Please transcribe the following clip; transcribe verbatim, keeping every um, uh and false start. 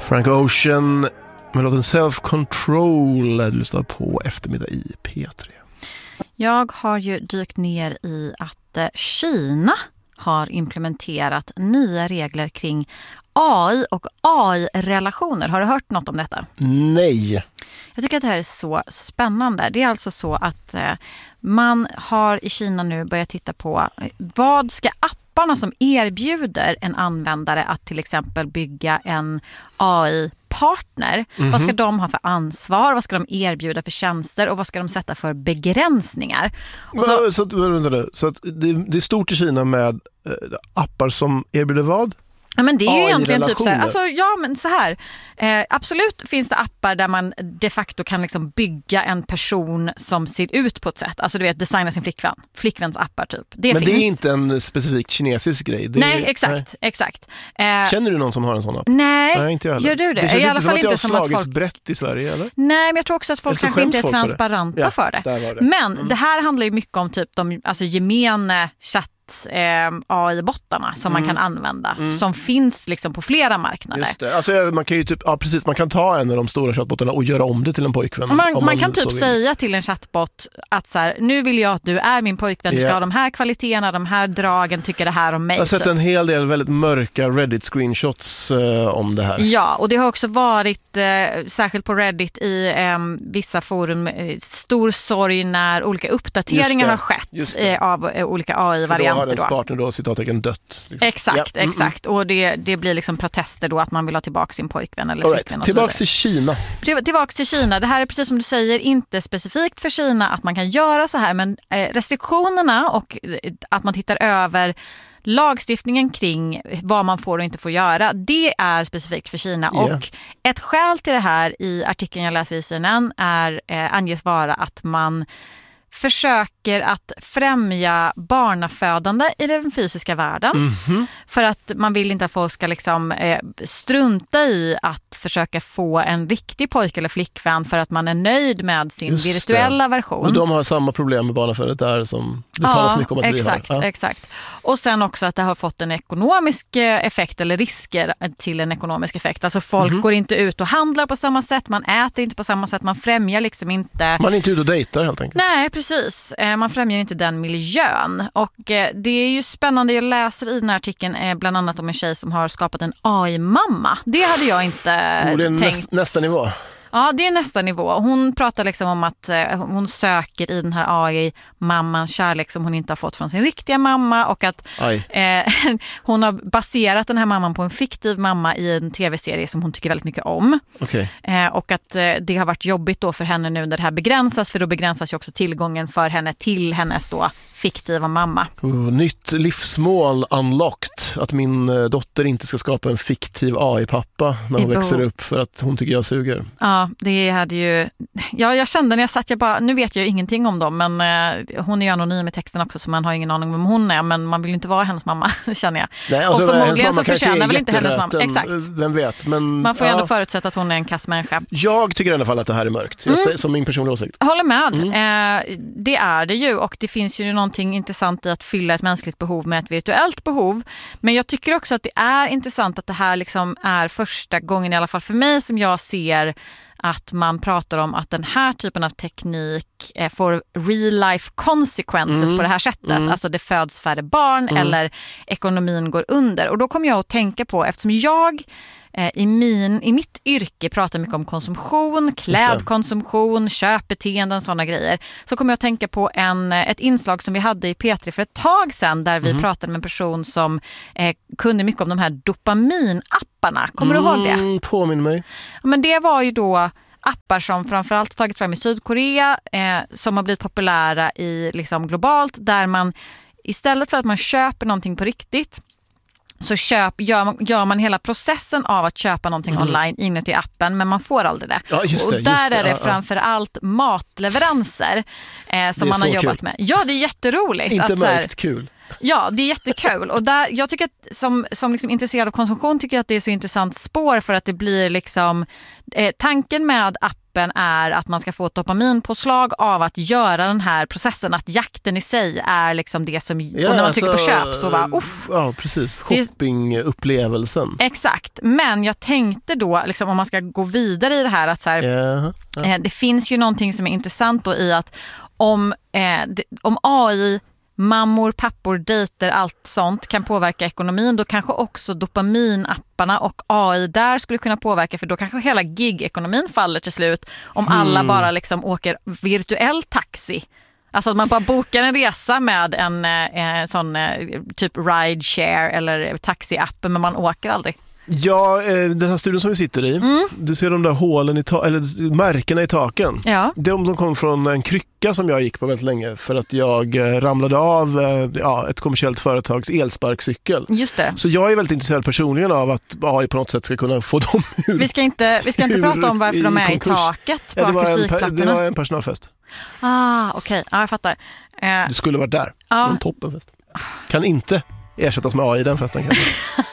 Frank Ocean med låten Self Control du lyssnar på eftermiddag i P tre. Jag har ju dykt ner i att eh, Kina har implementerat nya regler kring A I och A I-relationer. Har du hört något om detta? Nej. Jag tycker att det här är så spännande. Det är alltså så att eh, man har i Kina nu börjat titta på eh, vad ska apparna som erbjuder en användare att till exempel bygga en A I-partner. Mm-hmm. Vad ska de ha för ansvar? Vad ska de erbjuda för tjänster? Och vad ska de sätta för begränsningar? Och så, så, så, så att det, det är stort i Kina med eh, appar som erbjuder vad? Ja, men det är ju egentligen typ så här, alltså, ja men så här, eh, absolut finns det appar där man de facto kan liksom bygga en person som ser ut på ett sätt, alltså du vet, designa sin flickvän, flickväns appar typ. Det men finns. Det är inte en specifik kinesisk grej. Det nej, är, exakt, nej. exakt. Eh, Känner du någon som har en sån app? Nej, nej inte jag heller. Gör du det? Det känns I alla inte fall som att inte som jag har att slagit folk... brett i Sverige, eller? Nej, men jag tror också att folk kanske inte är transparenta för det. För det. Ja, det. Men mm. det här handlar ju mycket om typ de alltså, gemene chatt Eh, A I-bottarna som mm. man kan använda mm. som finns liksom på flera marknader. Just det. Alltså, man kan ju typ, ja, precis, man kan ta en av de stora chattbottarna och göra om det till en pojkvän. Man, man, man kan typ vill. säga till en chattbot att så här, nu vill jag att du är min pojkvän, yeah. du ska ha de här kvaliteterna, de här dragen, tycker det här om mig. Jag har sett typ. en hel del väldigt mörka Reddit-screenshots eh, om det här. Ja, och det har också varit eh, särskilt på Reddit i eh, vissa forum eh, stor sorg när olika uppdateringar har skett eh, av eh, olika A I-varianter. För då har ens partner då citattecken dött. Liksom. Exakt, ja. mm, exakt. Och det, det blir liksom protester då att man vill ha tillbaka sin pojkvän eller right. flickvän. Tillbaks till Kina. Tillbaks till Kina. Det här är precis som du säger inte specifikt för Kina att man kan göra så här, men restriktionerna och att man tittar över lagstiftningen kring vad man får och inte får göra, det är specifikt för Kina. Yeah. Och ett skäl till det här i artikeln jag läser i C N N är, eh, anges vara att man försöker att främja barnafödande i den fysiska världen. Mm-hmm. För att man vill inte att folk ska liksom, eh, strunta i att försöka få en riktig pojke eller flickvän för att man är nöjd med sin Just virtuella det. version. Och de har samma problem med barnafödandet där som det talas ja, mycket om att exakt, vi har. Ja, exakt. Och sen också att det har fått en ekonomisk effekt eller risker till en ekonomisk effekt. Alltså folk mm-hmm. går inte ut och handlar på samma sätt, man äter inte på samma sätt, man främjar liksom inte... Man är inte ute och dejtar helt enkelt. Nej, precis. Man främjar inte den miljön. Och det är ju spännande, jag läser i den här artikeln bland annat om en tjej som har skapat en A I-mamma. Det hade jag inte oh, det är tänkt. Näst, nästa nivå. Ja, det är nästa nivå. Hon pratar liksom om att eh, hon söker i den här A I-mamman kärlek som hon inte har fått från sin riktiga mamma och att eh, hon har baserat den här mamman på en fiktiv mamma i en tv-serie som hon tycker väldigt mycket om. Okay. Eh, och att eh, det har varit jobbigt då för henne nu när det här begränsas, för då begränsas ju också tillgången för henne till hennes då fiktiva mamma. Uh, nytt livsmål unlocked. Att min uh, dotter inte ska skapa en fiktiv A I-pappa när hon I växer bo. upp för att hon tycker jag suger. Ja, det hade ju... Ja, jag kände när jag satt, jag bara, nu vet jag ju ingenting om dem, men uh, hon är ju anonym i texten också så man har ingen aning om vem hon är, men man vill ju inte vara hennes mamma, känner jag. Nej, alltså, och förmodligen så förtjänar väl inte hennes mamma. Exakt. Vem vet, men... Man får ju ja. ändå förutsätta att hon är en kass människa. Jag tycker i alla fall att det här är mörkt, jag säger, som min personliga åsikt. Jag håller med. Mm. Eh, det är det ju, och det finns ju någonting intressant i att fylla ett mänskligt behov med ett virtuellt behov. Men jag tycker också att det är intressant att det här liksom är första gången, i alla fall för mig, som jag ser att man pratar om att den här typen av teknik eh, får real life consequences mm. på det här sättet. Mm. Alltså det föds färre barn mm. eller ekonomin går under. Och då kommer jag att tänka på, eftersom jag eh, i, min, i mitt yrke pratar mycket om konsumtion, klädkonsumtion, köpbeteenden, sådana grejer. Så kommer jag att tänka på en, ett inslag som vi hade i P tre för ett tag sedan där vi mm. pratade med en person som eh, kunde mycket om de här dopaminapparna. Kommer mm, du ihåg det? Påminn mig. Men det var ju då appar som framförallt tagit fram i Sydkorea eh, som har blivit populära i, liksom, globalt, där man istället för att man köper någonting på riktigt så köp, gör, man, gör man hela processen av att köpa någonting mm. online inuti appen, men man får aldrig det. Ja, just det och där just det. är det ja, framförallt matleveranser eh, som man har jobbat kul. med. Ja, det är jätteroligt. Inte att, mörkt, kul. Ja, det är jättekul. Och där, jag tycker att som, som liksom intresserad av konsumtion tycker jag att det är så intressant spår för att det blir liksom eh, tanken med appen är att man ska få ett dopaminpåslag av att göra den här processen, att jakten i sig är liksom det som, Ja, och när man alltså, trycker på köp så bara uff. Ja, precis. Shoppingupplevelsen. Exakt, men jag tänkte då liksom, om man ska gå vidare i det här att så här, Ja, ja. eh, det finns ju någonting som är intressant då i att om, eh, det, om A I, mammor, pappor, dejter, allt sånt kan påverka ekonomin, då kanske också dopaminapparna och A I där skulle kunna påverka, för då kanske hela gig-ekonomin faller till slut om Mm. alla bara liksom åker virtuell taxi. Alltså att man bara bokar en resa med en eh, sån eh, typ rideshare eller taxi-app, men man åker aldrig. Ja, eh, den här studion som vi sitter i, Mm. du ser de där hålen i ta- eller märkena i taken. Ja. De, de kom från en krycka som jag gick på väldigt länge för att jag eh, ramlade av eh, ja, ett kommersiellt företags elsparkcykel. Just det. Så jag är väldigt intresserad personligen av att A I på något sätt ska kunna få dem ur. Vi ska inte, vi ska inte Hur prata om varför i de är i konkurs? taket på Ja, det, var en, per- det akustikplattorna. var en personalfest. Ah, okej. Okay. Ja, jag fattar. Eh, Du skulle varit där. Ja. En toppenfest. Kan inte ersättas med A I den festen kanske.